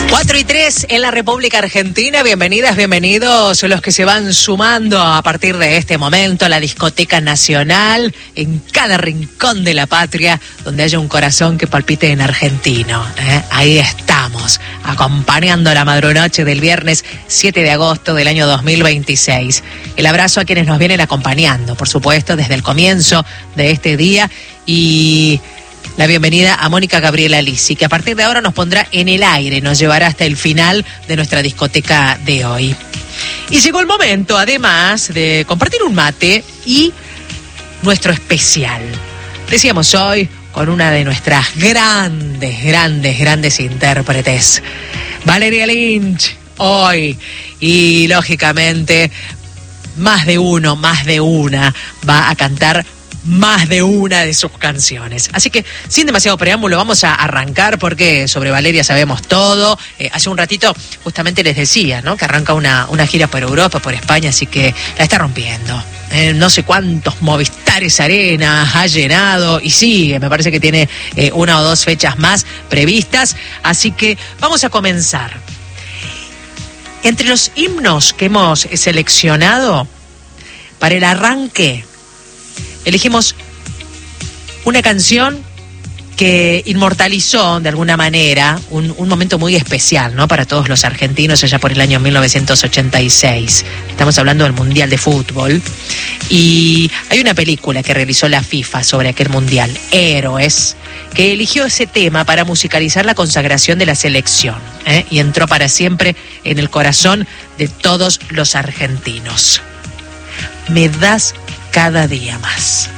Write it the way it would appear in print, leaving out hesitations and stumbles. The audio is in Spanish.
4:03 en la República Argentina. Bienvenidas, bienvenidos los que se van sumando a partir de este momento a la Discoteca Nacional, en cada rincón de la patria donde haya un corazón que palpite en argentino. Ahí estamos, acompañando la madrunoche del viernes 7 de agosto del año 2026. El abrazo a quienes nos vienen acompañando, por supuesto, desde el comienzo de este día, y la bienvenida a Mónica Gabriela Lisi, que a partir de ahora nos pondrá en el aire, nos llevará hasta el final de nuestra discoteca de hoy. Y llegó el momento, además, de compartir un mate y nuestro especial. Decíamos hoy con una de nuestras grandes intérpretes, Valeria Lynch, hoy. Y lógicamente, más de uno, más de una va a cantar más de una de sus canciones. Así que, sin demasiado preámbulo, vamos a arrancar, porque sobre Valeria sabemos todo. Hace un ratito justamente les decía, ¿no?, que arranca una gira por Europa, por España, así que la está rompiendo. No sé cuántos Movistares Arena ha llenado y sigue, me parece que tiene una o dos fechas más previstas, así que vamos a comenzar. Entre los himnos que hemos seleccionado para el arranque, elegimos una canción que inmortalizó de alguna manera un momento muy especial, ¿no?, para todos los argentinos allá por el año 1986. Estamos hablando del Mundial de Fútbol. Y hay una película que realizó la FIFA sobre aquel Mundial, Héroes, que eligió ese tema para musicalizar la consagración de la selección, y entró para siempre en el corazón de todos los argentinos. Me das cada día más.